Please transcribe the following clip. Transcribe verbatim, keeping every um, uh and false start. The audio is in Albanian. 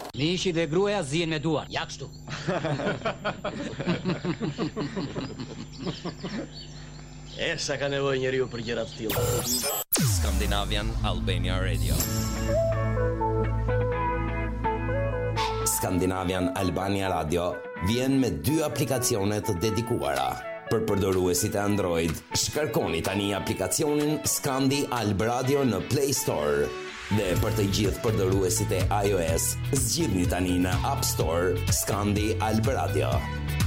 Mishi dhe gruaja zihen me duar. Ja kështu. E sa ka nevojë njeriu për gjëra të tilla. Scandinavian Albania Radio. Scandinavian Albania Radio vjen me dy aplikacione të dedikuara. Për përdoruesit e Android, shkarkoni tani aplikacionin Scandi Alb Radio në Play Store. Dhe për të gjithë përdoruesit e iOS, zgjidhni tani në App Store Scandi Alb Radio.